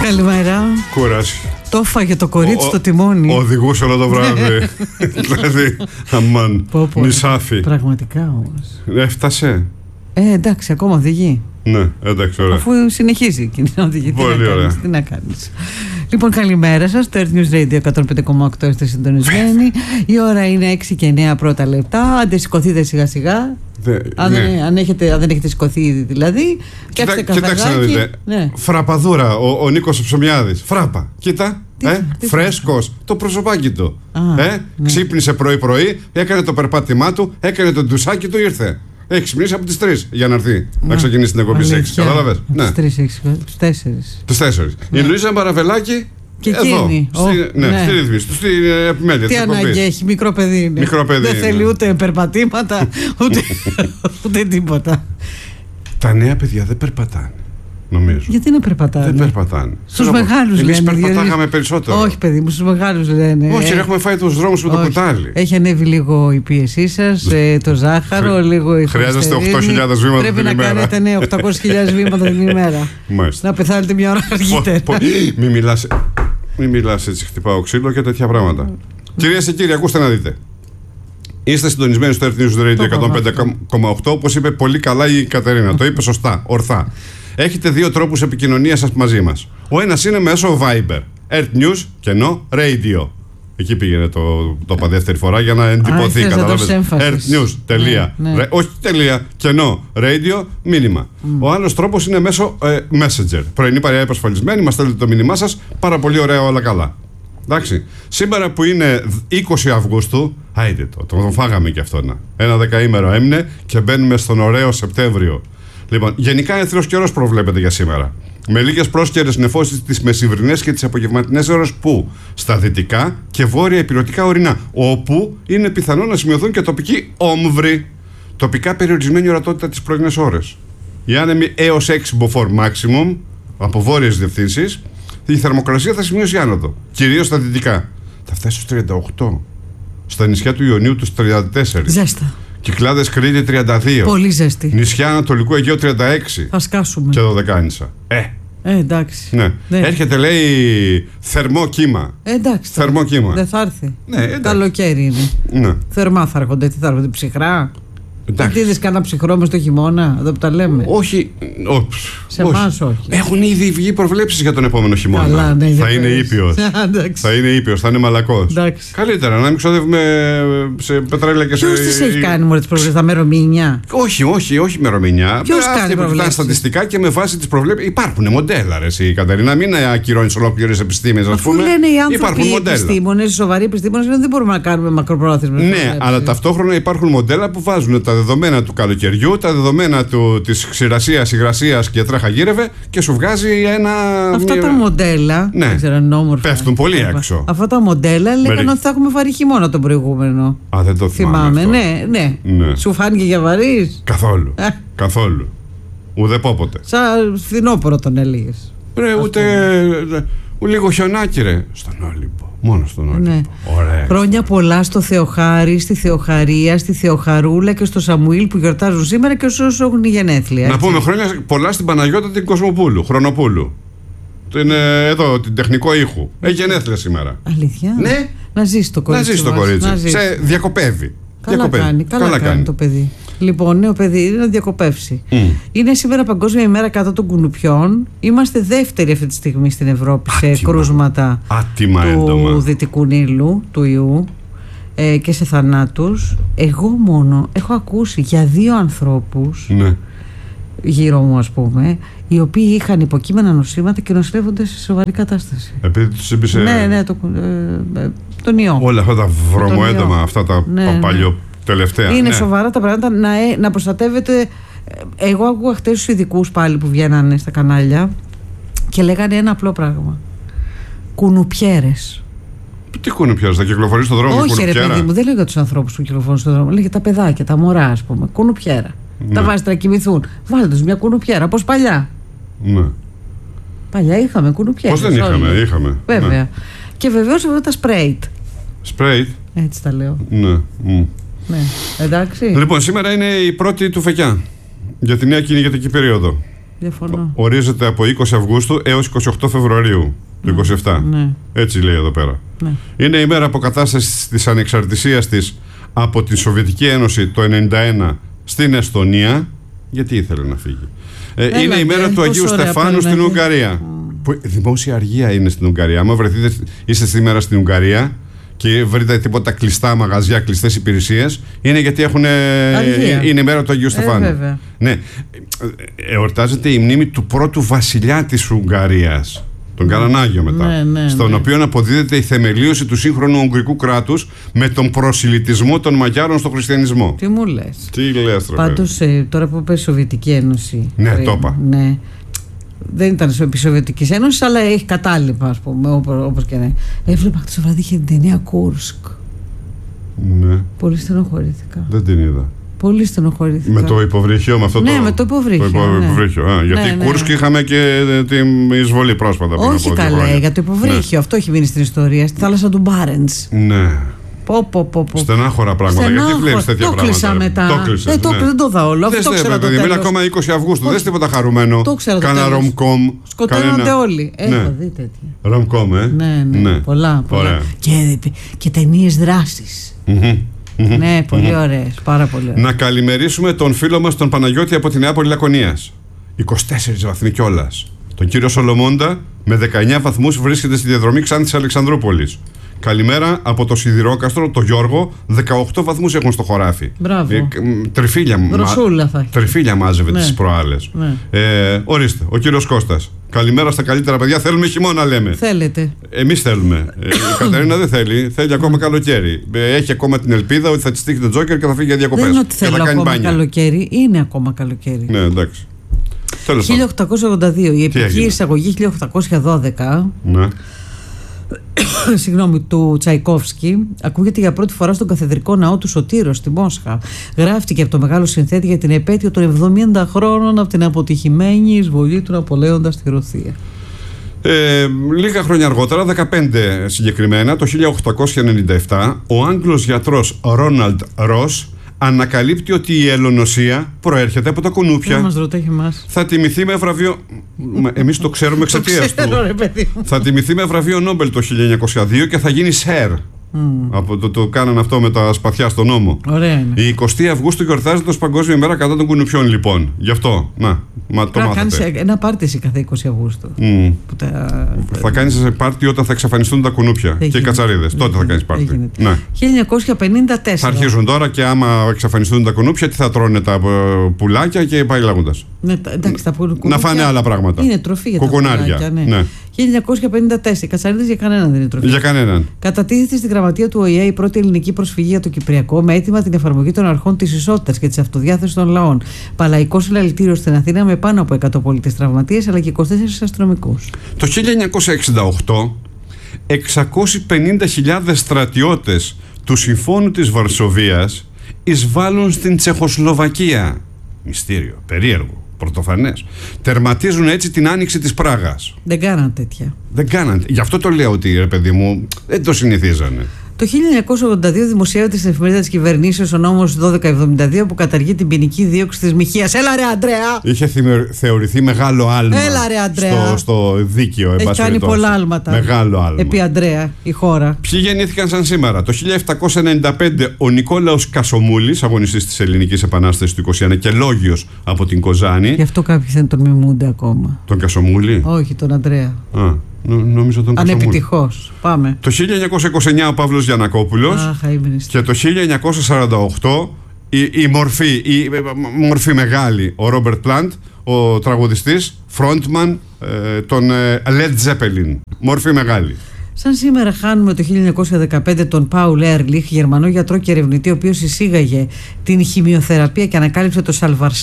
Καλημέρα. Κούραση. Το έφαγε το κορίτσι στο τιμόνι. Οδηγούσε όλο το βράδυ. Δηλαδή, αμάν. Νησάφι. Πραγματικά όμως. Έφτασε. Εντάξει, ακόμα οδηγεί. Ναι, εντάξει, ωραία. Αφού συνεχίζει και να οδηγεί. Πολύ ωραία. Τι να κάνεις. Λοιπόν, καλημέρα σας. Το Earth News Radio 105,8 είστε συντονισμένοι. Η ώρα είναι 6 και 9 πρώτα λεπτά. Άντε σηκωθείτε σιγά σιγά. Αν δεν έχετε σηκωθεί ήδη δηλαδή. Κοιτάξτε να δείτε. Ναι. Φραπαδούρα, ο Νίκος Ψωμιάδης. Φράπα. Κοίτα. Φρέσκος. Το προσωπάκι του. Ναι. Ξύπνησε πρωί-πρωί, έκανε το περπάτημά του, έκανε το ντουσάκι του, ήρθε. Έχει ξυπνήσει από τις 3 για να έρθει να ξεκινήσει την εκπομπή στις 6. Κατάλαβες. Ναι. Τις 4. Η Λουίζα Μπαραβελάκη. Και εκείνη. Στη ρύθμιση του, στην επιμέλεια. Τι ανάγκη έχει, μικρό παιδί είναι. Δεν θέλει ούτε περπατήματα, ούτε τίποτα. Τα νέα παιδιά δεν περπατάνε, νομίζω. Γιατί να περπατάνε? Δεν περπατάνε. Στους μεγάλους λένε. Εμείς περπατάγαμε περισσότερο. Όχι, παιδί μου, στους μεγάλους λένε. Όχι, έχουμε φάει τους δρόμους με το κουτάλι. Έχει ανέβει λίγο η πίεσή σας, το ζάχαρο, λίγο η χρειάζεστε 8.000 βήματα την ημέρα. Πρέπει να κάνετε 800.000 βήματα την ημέρα. Να πεθάνετε μια ώρα αργότερα. Μην μιλάς έτσι, χτυπάω ξύλο και τέτοια πράγματα. Κυρίες και κύριοι, ακούστε να δείτε. Είστε συντονισμένοι στο Earth News Radio 105,8, όπως είπε πολύ καλά η Κατερίνα. Το είπε σωστά, ορθά. Έχετε δύο τρόπους επικοινωνίας σας μαζί μας. Ο ένας είναι μέσω Viber. Earth News κενό Radio. Εκεί πήγαινε το είπα δεύτερη φορά για να εντυπωθεί. Καταλάβετε. Earth News. Τελεία. Όχι τελεία. Κενό. Radio. Μήνυμα. Ο άλλος τρόπος είναι μέσω Messenger. Πρωινή παρέα υπασφαλισμένη. Μας στέλνετε το μήνυμά σας. Πάρα πολύ ωραία, όλα καλά. Εντάξει. Σήμερα που είναι 20 Αυγούστου, άιντε τον φάγαμε κι αυτό να. Ένα δεκαήμερο έμεινε και μπαίνουμε στον ωραίο Σεπτέμβριο. Λοιπόν, γενικά εύθραιος καιρός προβλέπεται για σήμερα. Με λίγες πρόσκαιρες νεφώσεις τις μεσημβρινές και τις απογευματινές ώρες που στα δυτικά και βόρεια ηπειρωτικά ορεινά, όπου είναι πιθανό να σημειωθούν και τοπικοί όμβροι. Τοπικά περιορισμένη ορατότητα τις πρωινές ώρες. Οι άνεμοι έως 6 μποφόρ maximum από βόρειες διευθύνσεις. Η θερμοκρασία θα σημειώσει άνοδο, κυρίως στα δυτικά. Θα φτάσει στους 38. Στα νησιά του Ιωνίου τους 34. Ζέστα. Κυκλάδες Κρήτη 32. Πολύ ζέστη. Νησιά Ανατολικού Αιγαίου 36. Θα σκάσουμε. Και Δωδεκάνησα. Εντάξει. Ναι. Έρχεται, λέει, θερμό κύμα. Εντάξει. Θερμό κύμα. Δεν θα έρθει. Ναι, καλοκαίρι είναι. Ναι. Θερμά θα έρχονται. Τι θα έρχονται, ψυχρά? Τι είδες κανένα ψυχρό μες το χημώνα, εδώ που τα λέμε? Όχι. Σε εμάς όχι. Έχουν ήδη βγει προβλέψεις για τον επόμενο χειμώνα. Καλά, ναι, θα είναι ήπιος. Θα είναι ήπιος, θα είναι μαλακός. Καλύτερα να μην ξοδεύουμε σε πετρέλαια και σε. Ποιος τις έχει κάνει μόλις τις προβλέψεις, τα μερομήνια? Όχι μερομήνια. Ποιος κάνει προβλέψεις? Τα στατιστικά και με βάση τις προβλέψεις. Υπάρχουν μοντέλα, ρε εσύ, Κατερίνα. Μην ακυρώνεις ολόκληρες επιστήμες, ας πούμε. Λένε οι άνθρωποι, οι επιστήμονες, οι σοβαροί επιστήμονες, δεν μπορούμε να κάνουμε μακροπρόθεσμες. Ναι, αλλά ταυτόχρονα υπάρχουν μοντέλα που βάζουν τα δεδομένα του καλοκαιριού, τα δεδομένα της ξηρασίας, υγρασίας και τρέχα γύρευε και σου βγάζει ένα. Αυτά τα μοντέλα. Ναι, δεν ξέρω, είναι όμορφα. Πέφτουν πολύ έξω. Αυτά τα μοντέλα λέγανε ότι θα έχουμε βαρύ χειμώνα τον προηγούμενο. Δεν το θυμάμαι. Ναι. Σου φάνηκε για βαρύς? Καθόλου. Ουδεπόποτε. Σαν φθινόπωρο τον έλεγες. Ούτε λίγο χιονάκι, ρε. Στον Όλυμπο. Μόνο στον Όλυμπο. Ναι. Ωραία. Χρόνια πολλά στο Θεοχάρη, στη Θεοχαρία, στη Θεοχαρούλα και στο Σαμουήλ που γιορτάζουν σήμερα και όσους έχουν γενέθλια. Να πούμε χρόνια πολλά στην Παναγιώτα την Κοσμοπούλου, Χρονοπούλου. Εδώ, την τεχνικό ήχου. Έχει γενέθλια σήμερα. Αλήθεια? Ναι. Να ζήσει το κορίτσι. Σε διακοπεύει. Καλά κάνει το παιδί. Λοιπόν, νέο παιδί είναι να διακοπεύσει. Είναι σήμερα Παγκόσμια ημέρα κατά των κουνουπιών. Είμαστε δεύτεροι αυτή τη στιγμή στην Ευρώπη σε κρούσματα του Δυτικού Νείλου, του ιού, και σε θανάτους. Εγώ μόνο έχω ακούσει για 2 ανθρώπους, γύρω μου ας πούμε, οι οποίοι είχαν υποκείμενα νοσήματα και νοσηλεύονται σε σοβαρή κατάσταση. Επειδή τους έμπησε. Ναι, τον ιό. Όλα αυτά τα βρωμοέντομα, αυτά τα παλιό. Τελευταία, είναι σοβαρά τα πράγματα, να προστατεύετε. Εγώ άκουγα χτες τους ειδικούς πάλι που βγαίνανε στα κανάλια και λέγανε ένα απλό πράγμα. Κουνουπιέρες. Τι κουνουπιέρες, θα κυκλοφορεί στον δρόμο? Όχι, ρε παιδί μου, δεν λέω για τους ανθρώπους που κυκλοφορούν στον δρόμο. Λέω για τα παιδάκια, τα μωρά, ας πούμε. Κουνουπιέρα. Τα βάζετε να κοιμηθούν. Βάλτε τους μια κουνουπιέρα, όπως παλιά. Ναι. Παλιά είχαμε κουνουπιέρες. Πώς δεν είχαμε? Βέβαια. Ναι. Και βεβαίως αυτά τα σπρέιτ. Σπρέιτ. Έτσι τα λέω. Ναι. Ναι, εντάξει. Λοιπόν, σήμερα είναι η πρώτη του φεκιά για τη νέα κυνηγετική περίοδο. Διαφωνώ. Ορίζεται από 20 Αυγούστου έως 28 Φεβρουαρίου του 27. Ναι. Έτσι λέει εδώ πέρα. Ναι. Είναι η μέρα αποκατάστασης της ανεξαρτησίας της από τη Σοβιετική Ένωση το 1991 στην Εστονία. Γιατί ήθελε να φύγει. Είναι η μέρα του Αγίου Στεφάνου στην Ουγγαρία. Που δημόσια αργία είναι στην Ουγγαρία. Άμα βρεθείτε, είστε σήμερα στην Ουγγαρία και βρείτε τίποτα κλειστά μαγαζιά, κλειστές υπηρεσίες, είναι γιατί είναι η μέρα του Αγίου Στεφάνου. Ναι. Εορτάζεται η μνήμη του πρώτου βασιλιά της Ουγγαρίας, τον Καρανάγιο μετά, στον οποίο αποδίδεται η θεμελίωση του σύγχρονου Ουγγρικού κράτους με τον προσιλητισμό των Μαγιάρων στο χριστιανισμό. Τι μου λες. Τι λες, τροπέ. Πάντως τώρα που είπε η Σοβιετική Ένωση. Ναι, το είπα. Ναι. Δεν ήταν επί Σοβιετικής Ένωσης, αλλά έχει κατάλοιπα, ας πούμε, όπως και να είναι. Έβλεπα χτες το βράδυ είχε την ταινία Κούρσκ. Ναι. Πολύ στενοχωρήθηκα. Δεν την είδα. Πολύ στενοχωρήθηκα. Με το υποβρύχιο, με αυτό ναι, με το υποβρύχιο. Γιατί Κούρσκ είχαμε και την εισβολή πρόσφατα. Όχι καλέ, για το υποβρύχιο. Ναι. Αυτό έχει μείνει στην ιστορία. Στη θάλασσα του Μπάρεντς. Ναι. Στενάχωρα πράγματα. Γιατί βλέπεις τέτοια πράγματα. Το κλείσα μετά. Δεν το δω όλο. Αυτό ξέρω το τέλος. Είναι ακόμα 20 Αυγούστου. Δεν τίποτα χαρούμενο. Κάνα ρομκόμ. Σκοτώνονται όλοι. Έχω δει τέτοια. Ρομκόμ, Ναι. Πολλά. Και ταινίες δράσης. Ναι, πολύ ωραίες. Πάρα πολύ ωραίες. Να καλημερίσουμε τον φίλο μας τον Παναγιώτη από τη Νεάπολη Λακωνίας. 24 βαθμοί κιόλας. Τον κύριο Σολομώντα με 19 βαθμούς βρίσκεται στη διαδρομή Ξάνθης Αλεξανδρούπολης. Καλημέρα από το Σιδηρόκαστρο, το Γιώργο. 18 βαθμούς έχουν στο χωράφι. Μπράβο. Τριφύλια μάζευε τις προάλλες. Ορίστε, ο κύριος Κώστας. Καλημέρα στα καλύτερα παιδιά. Θέλουμε χειμώνα, λέμε. Θέλετε. Εμείς θέλουμε. Η Κατερίνα δεν θέλει. Θέλει ακόμα καλοκαίρι. Έχει ακόμα την ελπίδα ότι θα τη στείλει τον Τζόκερ και θα φύγει για διακοπές. Δεν είναι ότι θέλει ακόμα καλοκαίρι. Είναι ακόμα καλοκαίρι. Ναι, εντάξει. 1882. Η επική εισαγωγή 1812. Ναι. Συγγνώμη, του Τσαϊκόφσκι ακούγεται για πρώτη φορά στον καθεδρικό ναό του Σωτήρο στη Μόσχα. Γράφτηκε από το μεγάλο συνθέτη για την επέτειο των 70 χρόνων από την αποτυχημένη εισβολή του Ναπολέοντα στη Ρωσία. Λίγα χρόνια αργότερα, 15 συγκεκριμένα, το 1897, ο Άγγλος γιατρός Ρόναλντ Ρος ανακαλύπτει ότι η ελονοσία προέρχεται από τα κουνούπια. Δεν μας ρωτάει εμάς. Θα τιμηθεί με βραβείο. Εμείς το ξέρουμε εξαιτίας του. Θα τιμηθεί με βραβείο Νόμπελ το 1902 και θα γίνει σερ. Από το κάνανε αυτό με τα σπαθιά στον νόμο. Ωραία είναι. Η 20 Αυγούστου γιορτάζεται ως Παγκόσμια ημέρα κατά των κουνουπιών, λοιπόν. Γι' αυτό. Το μάθατε. Κάνεις ένα πάρτι εσύ κάθε 20 Αυγούστου. Θα κάνεις πάρτι όταν θα εξαφανιστούν τα κουνούπια και οι κατσαρίδες. Τότε θα κάνεις πάρτι. 1954. Θα αρχίζουν τώρα και άμα εξαφανιστούν τα κουνούπια, τι θα τρώνε τα πουλάκια και πάει λέγοντας. Να φάνε άλλα πράγματα. Είναι τροφή για κουκουνάρια. Τα πουλάκια, ναι. 1954. Οι κατσαρίδες για κανέναν δεν είναι τροφή. Για κανέναν. Κατατίθεται στη γραμματεία του ΟΗΕ η πρώτη ελληνική προσφυγή για το Κυπριακό με αίτημα την εφαρμογή των αρχών της ισότητας και της αυτοδιάθεσης των λαών. Παλαϊκό συλλαλητήριο στην Αθήνα με πάνω από 100 πολίτες τραυματίες αλλά και 24 αστυνομικούς. Το 1968, 650.000 στρατιώτες του Συμφώνου της Βαρσοβίας εισβάλλουν στην Τσεχοσλοβακία. Μυστήριο, περίεργο. Πρωτοφανές. Τερματίζουν έτσι την άνοιξη της Πράγας. Δεν κάναν τέτοια. Γι' αυτό το λέω ότι, ρε παιδί μου, δεν το συνηθίζανε. Το 1982 δημοσιεύεται στην εφημερίδα της κυβερνήσεως ο νόμος 1272 που καταργεί την ποινική δίωξη της μοιχείας. Έλα ρε Αντρέα! Είχε θεωρηθεί μεγάλο άλμα. Έλα ρε Αντρέα! Στο δίκαιο, εν πάση περιπτώσει. Έχει κάνει πολλά άλματα. Μεγάλο άλμα. Επί Αντρέα, η χώρα. Ποιοι γεννήθηκαν σαν σήμερα? Το 1795 ο Νικόλαος Κασομούλης, αγωνιστής της Ελληνικής Επανάστασης του 21 και λόγιος από την Κοζάνη. Γι' αυτό κάποιοι δεν τον μιμούνται ακόμα. Τον Κασομούλη? Όχι, τον Αντρέα. Νόμιζα τον Κασομούλη. Ανεπιτυχώς. Πάμε. Το 1929 ο Παύλος Γιαννακόπουλος. Και το 1948 η μορφή μεγάλη, ο Ρόμπερτ Πλάντ, ο τραγουδιστής, frontman των Led Zeppelin. Μορφή μεγάλη. Σαν σήμερα χάνουμε το 1915 τον Πάουλ Έρλιχ, Γερμανό γιατρό και ερευνητή, ο οποίος εισήγαγε την χημειοθεραπεία και ανακάλυψε το